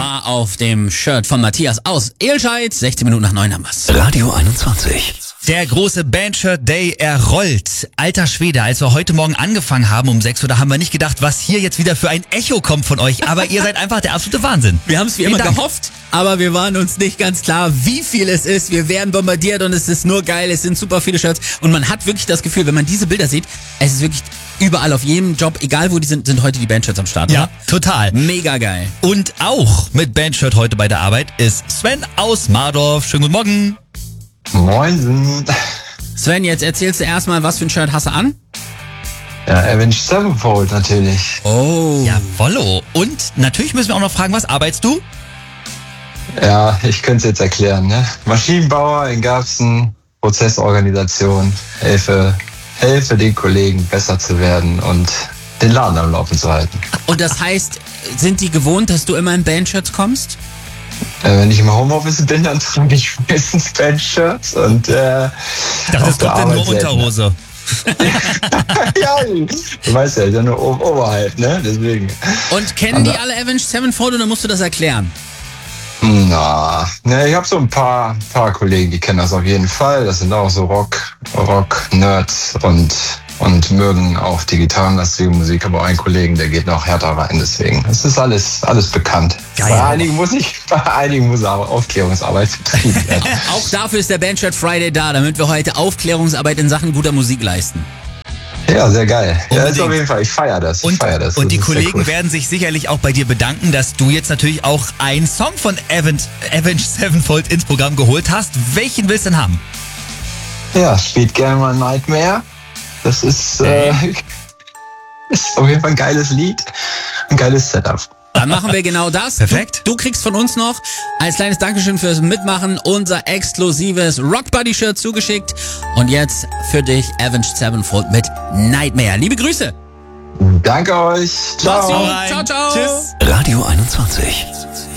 war auf dem Shirt von Matthias aus Ehlscheid. 16 Minuten nach 9 haben wir's. Radio 21. Der große Bandshirt Day, er rollt. Alter Schwede, als wir heute Morgen angefangen haben um 6 Uhr, da haben wir nicht gedacht, was hier jetzt wieder für ein Echo kommt von euch. Aber ihr seid einfach der absolute Wahnsinn. Wir haben es wie immer gehofft, aber wir waren uns nicht ganz klar, wie viel es ist. Wir werden bombardiert und es ist nur geil. Es sind super viele Shirts und man hat wirklich das Gefühl, wenn man diese Bilder sieht, es ist wirklich überall auf jedem Job, egal wo die sind heute die Bandshirts am Start. Ja, oder? total. Mega geil. Und auch mit Bandshirt heute bei der Arbeit ist Sven aus Mardorf. Schönen guten Morgen. Moin. Sven, jetzt erzählst du erstmal, was für ein Shirt hast du an? Ja, Avenged Sevenfold natürlich. Oh. Jawollo. Und natürlich müssen wir auch noch fragen, was arbeitest du? Ja, ich könnte es jetzt erklären. Ne? Maschinenbauer in Garbsen, Prozessorganisation, helfe den Kollegen besser zu werden und den Laden am Laufen zu halten. Und das heißt, sind die gewohnt, dass du immer in Bandshirts kommst? Wenn ich im Homeoffice bin, dann trage ich meistens Bandshirts und Ich dachte, das kommt dann nur Unterhose. Ja, du weißt ja, ist ja nur oberhalb, ne? Deswegen. Und kennen die alle Avenged Sevenfold oder musst du das erklären? Na, ne, ich habe so ein paar Kollegen, die kennen das auf jeden Fall. Das sind auch so Rock-Nerds und mögen auch die gitarrenlastige Musik, aber ein Kollegen, der geht noch härter rein, deswegen. Es ist alles bekannt. Geil. Bei einigen muss auch Aufklärungsarbeit betrieben werden. Auch dafür ist der Bandshirt Friday da, damit wir heute Aufklärungsarbeit in Sachen guter Musik leisten. Ja, sehr geil. Ja, Unbedingt. ist auf jeden Fall, ich feiere das. Und Das die ist sehr Kollegen cool. werden sich sicherlich auch bei dir bedanken, dass du jetzt natürlich auch einen Song von Avenged Sevenfold ins Programm geholt hast. Welchen willst du denn haben? Ja, spielt gerne mal Nightmare. Das ist auf jeden Fall ein geiles Lied, ein geiles Setup. Dann machen wir genau das. Perfekt. Du kriegst von uns noch als kleines Dankeschön fürs Mitmachen unser exklusives Rock Buddy Shirt zugeschickt. Und jetzt für dich Avenged Sevenfold mit Nightmare. Liebe Grüße. Danke euch. Mach's Ciao. gut. Ciao, ciao. Tschüss. Radio 21.